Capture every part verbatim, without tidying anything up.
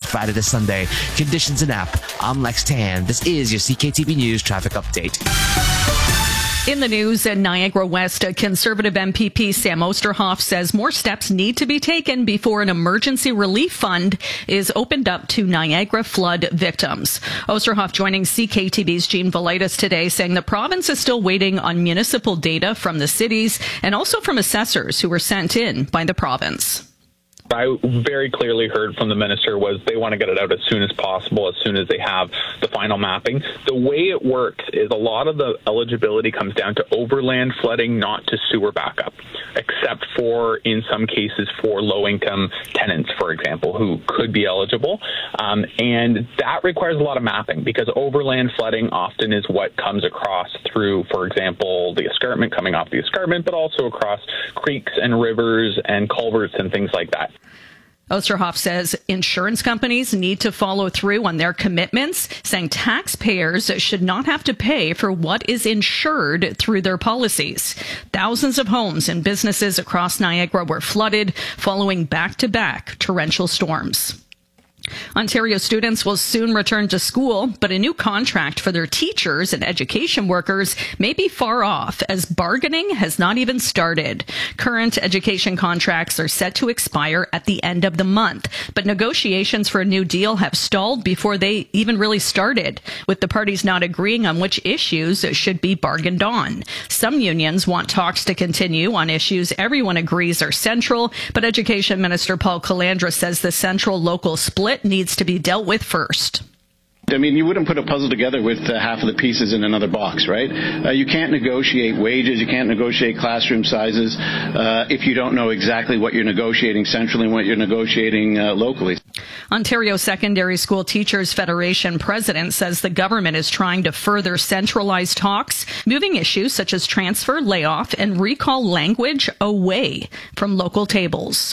Friday to Sunday. Conditions and app. I'm Lex Tan. This is your C K T B News traffic update. In the news, in Niagara West, a Conservative M P P Sam Oosterhoff says more steps need to be taken before an emergency relief fund is opened up to Niagara flood victims. Oosterhoff joining C K T B's Jean Velitis today, saying the province is still waiting on municipal data from the cities and also from assessors who were sent in by the province. I very clearly heard from the minister was they want to get it out as soon as possible, as soon as they have the final mapping. The way it works is a lot of the eligibility comes down to overland flooding, not to sewer backup, except for, in some cases, for low-income tenants, for example, who could be eligible. Um, and that requires a lot of mapping because overland flooding often is what comes across through, for example, the escarpment, coming off the escarpment, but also across creeks and rivers and culverts and things like that. Oosterhoff says insurance companies need to follow through on their commitments, saying taxpayers should not have to pay for what is insured through their policies. Thousands of homes and businesses across Niagara were flooded following back-to-back torrential storms. Ontario students will soon return to school, but a new contract for their teachers and education workers may be far off as bargaining has not even started. Current education contracts are set to expire at the end of the month, but negotiations for a new deal have stalled before they even really started, with the parties not agreeing on which issues should be bargained on. Some unions want talks to continue on issues everyone agrees are central, but Education Minister Paul Calandra says the central-local split needs to be dealt with first. I mean, you wouldn't put a puzzle together with uh, half of the pieces in another box, right? Uh, you can't negotiate wages, you can't negotiate classroom sizes uh, if you don't know exactly what you're negotiating centrally and what you're negotiating uh, locally. Ontario Secondary School Teachers Federation president says the government is trying to further centralize talks, moving issues such as transfer, layoff, and recall language away from local tables.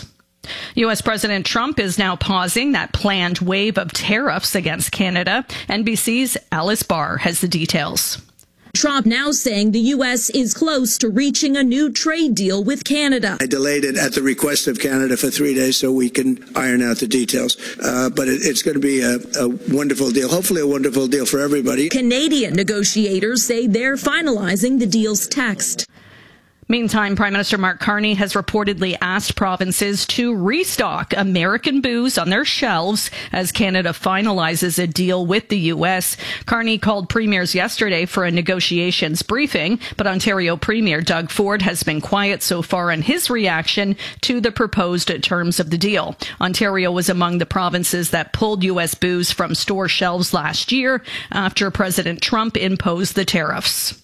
U S President Trump is now pausing that planned wave of tariffs against Canada. N B C's Alice Barr has the details. Trump now saying the U S is close to reaching a new trade deal with Canada. I delayed it at the request of Canada for three days so we can iron out the details. Uh, but it, it's going to be a, a wonderful deal, hopefully a wonderful deal for everybody. Canadian negotiators say they're finalizing the deal's text. Meantime, Prime Minister Mark Carney has reportedly asked provinces to restock American booze on their shelves as Canada finalizes a deal with the U S. Carney called premiers yesterday for a negotiations briefing, but Ontario Premier Doug Ford has been quiet so far in his reaction to the proposed terms of the deal. Ontario was among the provinces that pulled U S booze from store shelves last year after President Trump imposed the tariffs.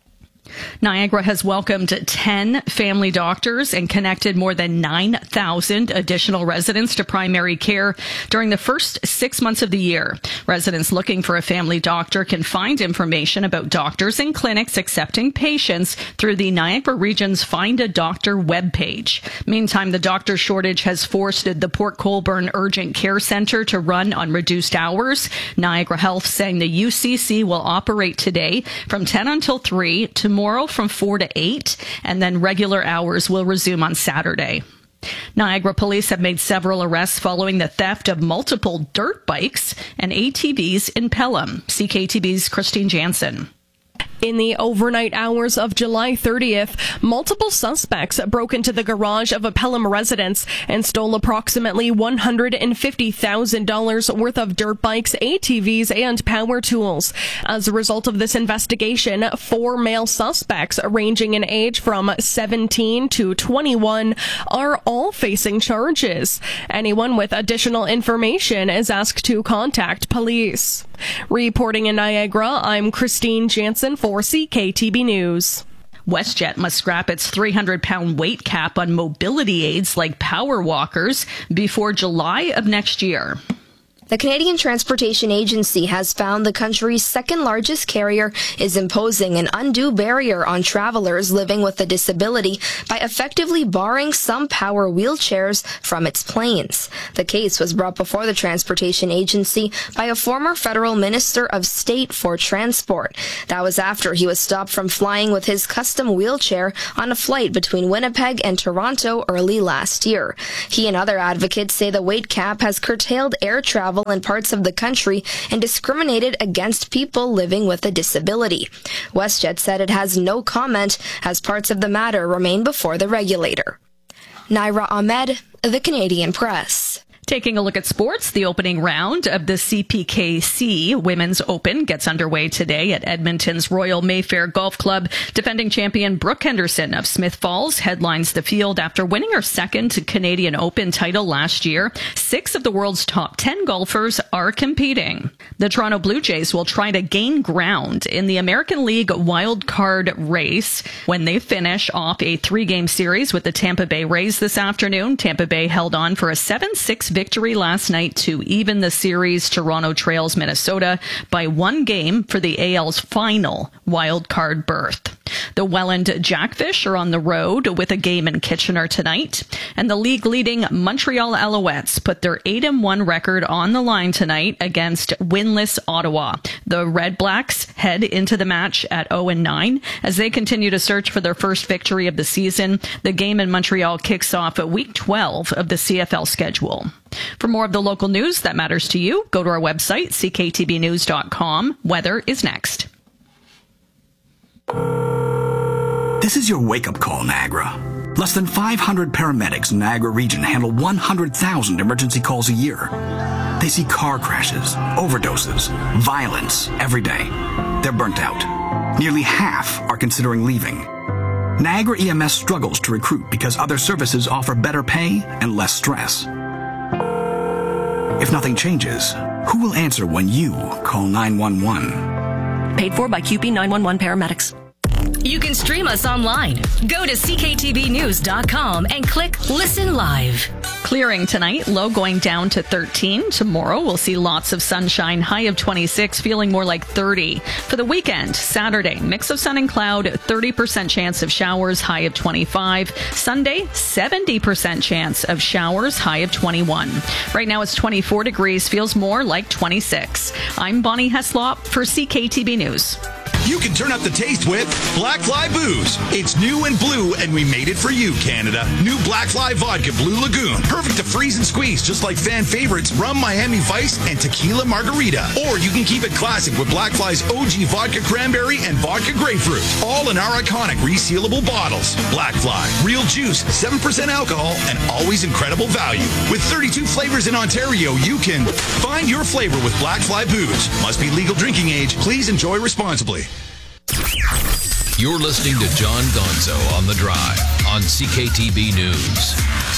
Niagara has welcomed ten family doctors and connected more than nine thousand additional residents to primary care during the first six months of the year. Residents looking for a family doctor can find information about doctors and clinics accepting patients through the Niagara Region's Find a Doctor webpage. Meantime, the doctor shortage has forced the Port Colborne Urgent Care Centre to run on reduced hours. Niagara Health saying the U C C will operate today from ten until three, tomorrow from four to eight, and then regular hours will resume on Saturday. Niagara police have made several arrests following the theft of multiple dirt bikes and A T Vs in Pelham. C K T B's Christine Jansen. In the overnight hours of July thirtieth, multiple suspects broke into the garage of a Pelham residence and stole approximately one hundred fifty thousand dollars worth of dirt bikes, A T Vs, and power tools. As a result of this investigation, four male suspects ranging in age from seventeen to twenty-one are all facing charges. Anyone with additional information is asked to contact police. Reporting in Niagara, I'm Christine Jansen for C K T B News. WestJet must scrap its three hundred pound weight cap on mobility aids like power walkers before July of next year. The Canadian Transportation Agency has found the country's second largest carrier is imposing an undue barrier on travelers living with a disability by effectively barring some power wheelchairs from its planes. The case was brought before the Transportation Agency by a former federal minister of state for transport. That was after he was stopped from flying with his custom wheelchair on a flight between Winnipeg and Toronto early last year. He and other advocates say the weight cap has curtailed air travel in parts of the country and discriminated against people living with a disability. WestJet said it has no comment as parts of the matter remain before the regulator. Naira Ahmed, The Canadian Press. Taking a look at sports, the opening round of the C P K C Women's Open gets underway today at Edmonton's Royal Mayfair Golf Club. Defending champion Brooke Henderson of Smith Falls headlines the field after winning her second Canadian Open title last year. Six of the world's top ten golfers are competing. The Toronto Blue Jays will try to gain ground in the American League wild card race when they finish off a three-game series with the Tampa Bay Rays this afternoon. Tampa Bay held on for a seven six victory last night to even the series. Toronto trails Minnesota by one game for the A L's final wild card berth. The Welland Jackfish are on the road with a game in Kitchener tonight, and the league-leading Montreal Alouettes put their eight and one record on the line tonight against winless Ottawa. The Red Blacks head into the match at oh and nine as they continue to search for their first victory of the season. The game in Montreal kicks off at week twelve of the C F L schedule. For more of the local news that matters to you, go to our website, c k t b news dot com. Weather is next. This is your wake-up call, Niagara. Less than five hundred paramedics in Niagara region handle one hundred thousand emergency calls a year. They see car crashes, overdoses, violence every day. They're burnt out. Nearly half are considering leaving. Niagara E M S struggles to recruit because other services offer better pay and less stress. If nothing changes, who will answer when you call nine one one? Paid for by Q P nine one one paramedics. You can stream us online. Go to c k t b news dot com and click Listen Live. Clearing tonight, low going down to thirteen. Tomorrow, we'll see lots of sunshine, high of twenty-six, feeling more like thirty. For the weekend, Saturday, mix of sun and cloud, thirty percent chance of showers, high of twenty-five. Sunday, seventy percent chance of showers, high of twenty-one. Right now, it's twenty-four degrees, feels more like twenty-six. I'm Bonnie Heslop for C K T B News. You can turn up the taste with Black Fly Booze. It's new and blue, and we made it for you, Canada. New Black Fly Vodka Blue Lagoon. Perfect to freeze and squeeze, just like fan favorites Rum Miami Vice and Tequila Margarita. Or you can keep it classic with Black Fly's O G Vodka Cranberry and Vodka Grapefruit. All in our iconic resealable bottles. Black Fly. Real juice, seven percent alcohol, and always incredible value. With thirty-two flavors in Ontario, you can find your flavor with Black Fly Booze. Must be legal drinking age. Please enjoy responsibly. You're listening to John Gonzo on The Drive on C K T B News.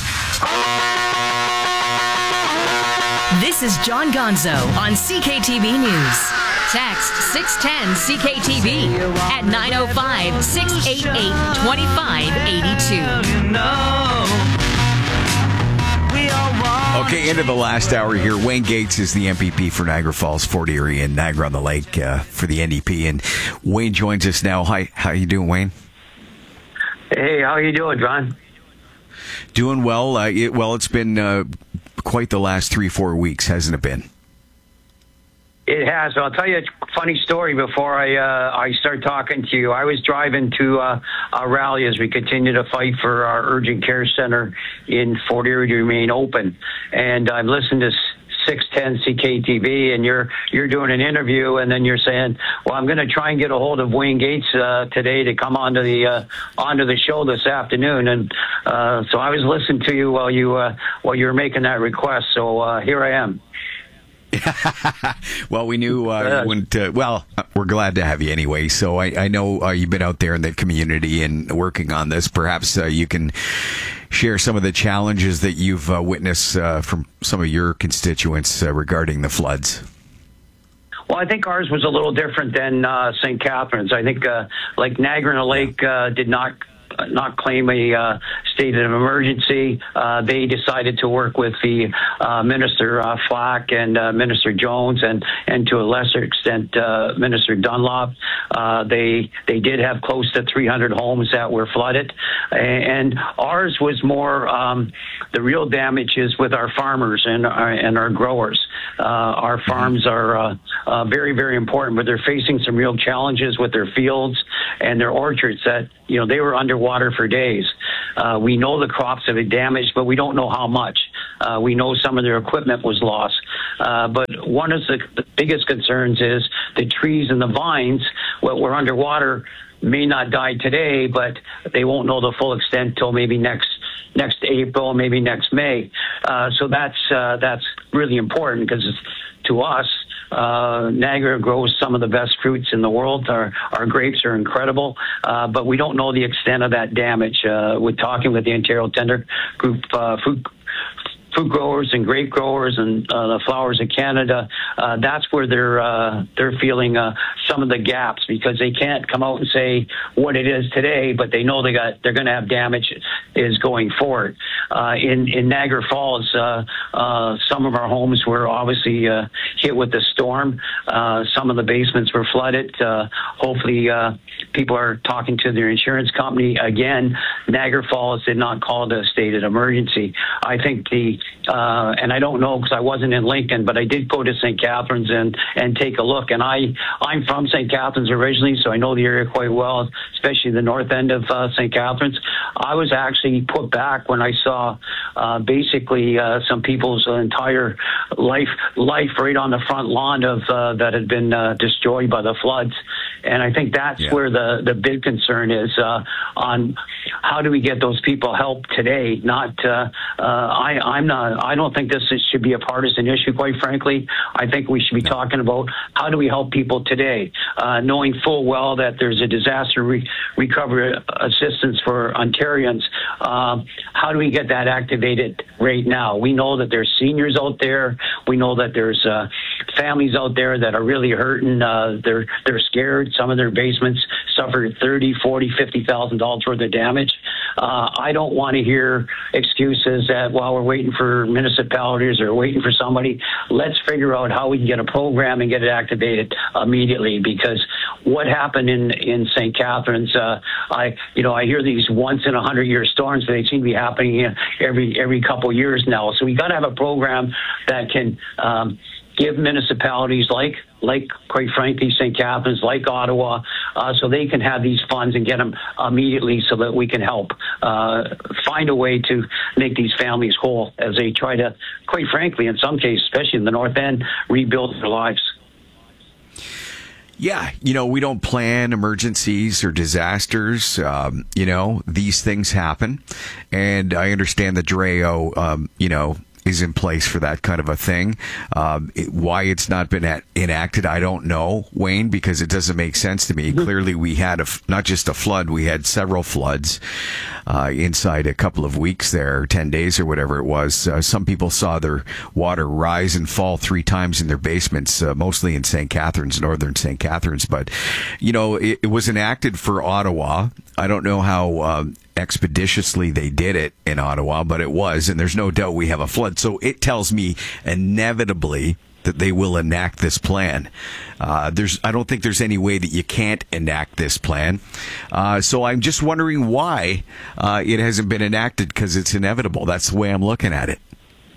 This is John Gonzo on C K T B News. Text six ten C K T B at nine oh five, six eight eight, two five eight two. Okay, into the last hour here. Wayne Gates is the M P P for Niagara Falls, Fort Erie, and Niagara on the Lake uh, for the N D P. And Wayne joins us now. Hi, how you doing, Wayne? Hey, how you doing, John? Doing well. Uh, it, well, it's been uh, quite the last three, four weeks, hasn't it been? It has. I'll tell you a funny story before I uh, I start talking to you. I was driving to uh, a rally as we continue to fight for our urgent care center in Fort Erie to remain open, and I'm listening to six ten C K T V, and you're you're doing an interview, and then you're saying, "Well, I'm going to try and get a hold of Wayne Gates uh, today to come onto the uh, onto the show this afternoon." And uh, so I was listening to you while you uh, while you were making that request. So uh, here I am. Well, we knew uh, you wouldn't. Uh, well, we're glad to have you anyway. So I, I know uh, you've been out there in the community and working on this. Perhaps uh, you can share some of the challenges that you've uh, witnessed uh, from some of your constituents uh, regarding the floods. Well, I think ours was a little different than uh, Saint Catharines. I think, uh, like Niagara on the Lake, uh, did not. not claim a uh, state of emergency. Uh, they decided to work with the uh, Minister uh, Flack and uh, Minister Jones, and, and to a lesser extent uh, Minister Dunlop. Uh, they they did have close to three hundred homes that were flooded, and ours was more um, the real damage is with our farmers and our, and our growers. Uh, our farms are uh, uh, very, very important, but they're facing some real challenges with their fields and their orchards that, you know, they were underwater underwater for days. Uh, we know the crops have been damaged, but we don't know how much. Uh, we know some of their equipment was lost. Uh, but one of the, the biggest concerns is the trees and the vines, what were underwater, may not die today, but they won't know the full extent till maybe next next April, maybe next May. Uh, so that's uh, that's really important because to us, uh, Niagara grows some of the best fruits in the world. Our our grapes are incredible, uh, but we don't know the extent of that damage. Uh, we're talking with the Ontario Tender Group uh, Food. Food growers and grape growers and uh, the Flowers of Canada, uh, that's where they're uh, they're feeling uh, some of the gaps because they can't come out and say what it is today, but they know they got they're going to have damage is going forward. Uh, in in Niagara Falls, uh, uh, some of our homes were obviously uh, hit with the storm. Uh, some of the basements were flooded. Uh, hopefully, uh, people are talking to their insurance company again. Niagara Falls did not call it a state of emergency. I think the Uh, and I don't know because I wasn't in Lincoln, but I did go to Saint Catharines and, and take a look. And I, I'm from Saint Catharines originally, so I know the area quite well, especially the north end of uh, Saint Catharines. I was actually put back when I saw uh, basically uh, some people's entire life life right on the front lawn of uh, that had been uh, destroyed by the floods. And I think that's yeah. where the, the big concern is uh, on how do we get those people help today? Not uh, uh, I, I'm not. I don't think this is, should be a partisan issue, quite frankly. I think we should be talking about how do we help people today, uh, knowing full well that there's a disaster re- recovery assistance for Ontarians. Uh, how do we get that activated right now? We know that there's seniors out there. We know that there's uh, families out there that are really hurting. Uh, they're they're scared. Some of their basements suffered thirty, forty, fifty thousand dollars worth of damage. Uh, I don't want to hear excuses that while we're waiting for municipalities or waiting for somebody, let's figure out how we can get a program and get it activated immediately. Because what happened in in Saint Catharines, uh, I you know I hear these once in a hundred year storms, but they seem to be happening every every couple years now. So we got to have a program that can um, give municipalities like. like, quite frankly, Saint Catharines, like Ottawa, uh, so they can have these funds and get them immediately so that we can help uh, find a way to make these families whole as they try to, quite frankly, in some cases, especially in the North End, rebuild their lives. Yeah, you know, we don't plan emergencies or disasters. Um, you know, these things happen. And I understand that D R E O, um, you know, is in place for that kind of a thing. Um, it, why it's not been at, enacted, I don't know, Wayne, because it doesn't make sense to me. Mm-hmm. Clearly, we had a, not just a flood, we had several floods uh, inside a couple of weeks there, ten days or whatever it was. Uh, some people saw their water rise and fall three times in their basements, uh, mostly in Saint Catharines, northern Saint Catharines. But, you know, it, it was enacted for Ottawa. I don't know how um, expeditiously they did it in Ottawa, but it was, and there's no doubt we have a flood. So it tells me inevitably that they will enact this plan. Uh, there's, I don't think there's any way that you can't enact this plan. Uh, so I'm just wondering why uh, it hasn't been enacted, because it's inevitable. That's the way I'm looking at it.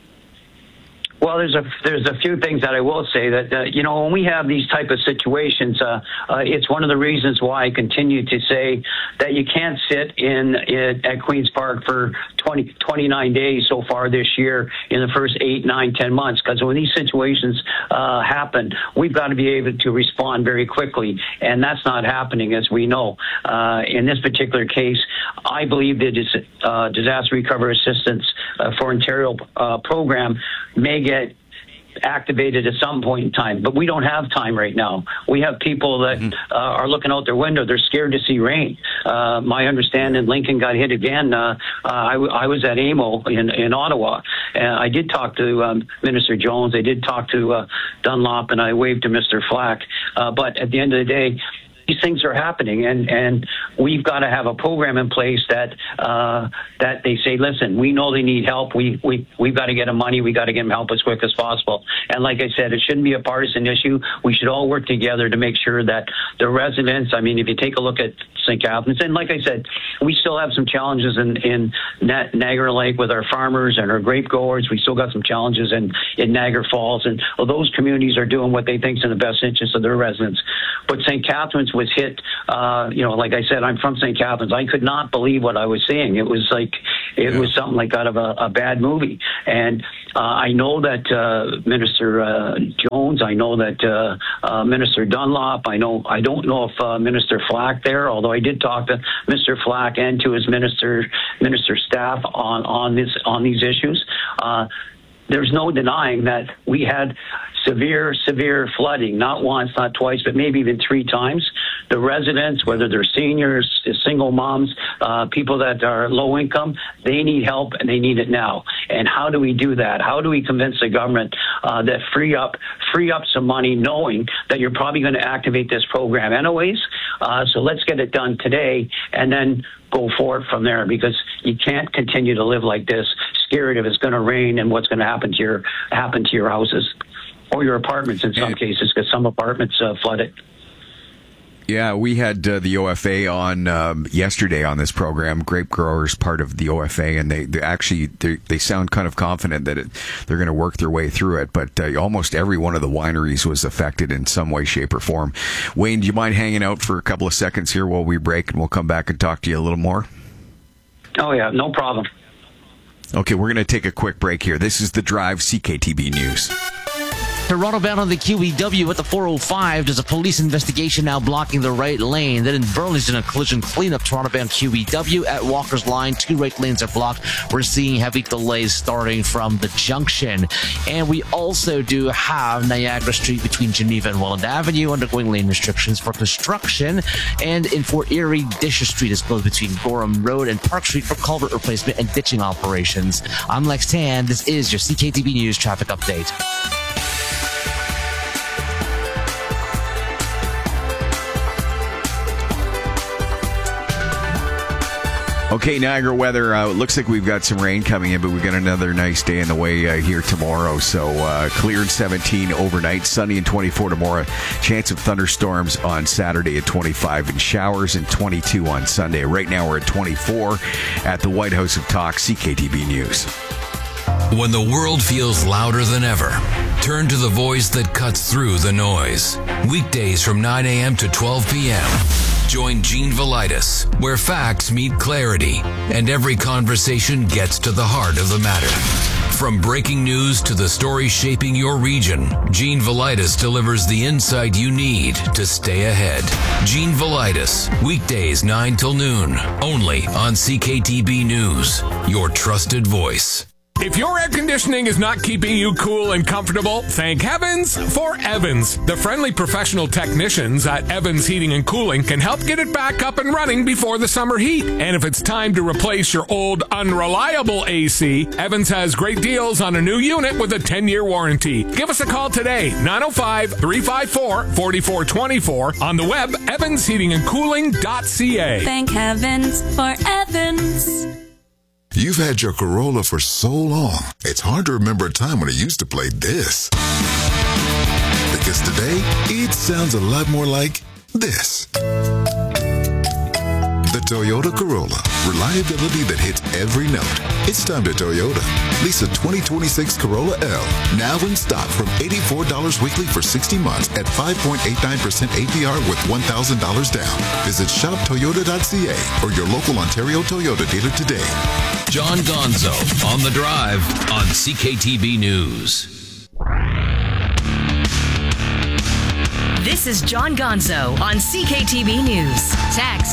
Well, there's a there's a few things that I will say that uh, you know when we have these type of situations, uh, uh, it's one of the reasons why I continue to say that you can't sit in, in at Queen's Park for twenty, twenty-nine days so far this year in the first eight, nine, ten months. Because when these situations uh, happen, we've got to be able to respond very quickly, and that's not happening, as we know. Uh, in this particular case, I believe that dis- uh, disaster recovery assistance uh, for Ontario uh, program may get get activated at some point in time, but we don't have time right now. We have people that uh, are looking out their window. They're scared to see rain. Uh, my understanding, Lincoln got hit again. Uh, uh, I, w- I was at A M O in, in Ottawa, and I did talk to um, Minister Jones. I did talk to uh, Dunlop, and I waved to Mister Flack. Uh, but at the end of the day, these things are happening, and, and we've got to have a program in place that uh, that they say, listen, we know they need help. We we we've got to get them money. We got to get them help as quick as possible. And like I said, it shouldn't be a partisan issue. We should all work together to make sure that the residents. I mean, if you take a look at Saint Catharines, and like I said, we still have some challenges in in Niagara Lake with our farmers and our grape growers. We still got some challenges in in Niagara Falls, and well, those communities are doing what they think is in the best interest of their residents. But Saint Catharines, was hit. Uh, you know, like I said, I'm from Saint Catharines. I could not believe what I was seeing. It was like, it yeah. was something like out of a, a bad movie. And uh, I know that uh, Minister uh, Jones, I know that uh, uh, Minister Dunlop, I know, I don't know if uh, Minister Flack there, although I did talk to Mister Flack and to his minister, minister staff on, on this, on these issues. Uh, there's no denying that we had severe, severe flooding, not once, not twice, but maybe even three times. The residents, whether they're seniors, single moms, uh, people that are low income, they need help and they need it now. And how do we do that? How do we convince the government uh, that free up, free up some money, knowing that you're probably going to activate this program anyways? Uh, so let's get it done today and then go forward from there, because you can't continue to live like this, scared if it's going to rain and what's going to happen to your happen to your houses or your apartments in some yeah. cases, because some apartments uh, flooded. Yeah, we had uh, the O F A on um, yesterday on this program. Grape growers, part of the O F A, and they, they actually they, they sound kind of confident that it, they're going to work their way through it. But uh, almost every one of the wineries was affected in some way, shape, or form. Wayne, do you mind hanging out for a couple of seconds here while we break, and we'll come back and talk to you a little more? Oh yeah, no problem. Okay, we're going to take a quick break here. This is The Drive, C K T B News. Toronto bound on the Q E W at the four oh five. There's a police investigation now blocking the right lane. Then in Burlington, a collision cleanup. Toronto bound Q E W at Walker's Line. Two right lanes are blocked. We're seeing heavy delays starting from the junction. And we also do have Niagara Street between Geneva and Welland Avenue undergoing lane restrictions for construction. And in Fort Erie, Disher Street is closed between Gorham Road and Park Street for culvert replacement and ditching operations. I'm Lex Tan. This is your C K T B News traffic update. Okay, Niagara weather. Uh, looks like we've got some rain coming in, but we've got another nice day in the way uh, here tomorrow. So uh, clear and seventeen overnight, sunny and twenty-four tomorrow. Chance of thunderstorms on Saturday at twenty-five and showers and twenty-two on Sunday. Right now we're at twenty-four at the White House of Talk, C K T B News. When the world feels louder than ever, turn to the voice that cuts through the noise. Weekdays from nine a.m. to twelve p.m. Join Gene Velitis, where facts meet clarity and every conversation gets to the heart of the matter. From breaking news to the stories shaping your region, Gene Velitis delivers the insight you need to stay ahead. Gene Velitis, weekdays nine till noon, only on C K T B News, your trusted voice. If your air conditioning is not keeping you cool and comfortable, thank heavens for Evans. The friendly professional technicians at Evans Heating and Cooling can help get it back up and running before the summer heat. And if it's time to replace your old unreliable A C, Evans has great deals on a new unit with a ten-year warranty. Give us a call today, nine oh five, three five four, four four two four, on the web, evans heating and cooling dot c a. Thank heavens for Evans. You've had your Corolla for so long, it's hard to remember a time when it used to play this. Because today, it sounds a lot more like this. The Toyota Corolla. Reliability that hits every note. It's time to Toyota. Lease a twenty twenty-six Corolla L. Now in stock from eighty-four dollars weekly for sixty months at five point eight nine percent A P R with one thousand dollars down. Visit shop toyota dot c a or your local Ontario Toyota dealer today. John Gonzo on The Drive on C K T B News. This is John Gonzo on C K T B News. Text